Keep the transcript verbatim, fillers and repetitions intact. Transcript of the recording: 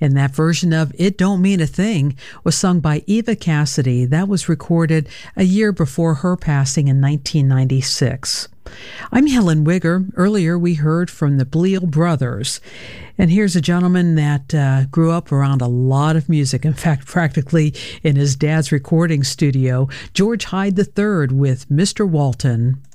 And that version of It Don't Mean a Thing was sung by Eva Cassidy. That was recorded a year before her passing in nineteen ninety-six. I'm Helen Wigger. Earlier we heard from the Bleal Brothers. And here's a gentleman that uh, grew up around a lot of music. In fact, practically in his dad's recording studio, George Hyde the third with Mister Walton.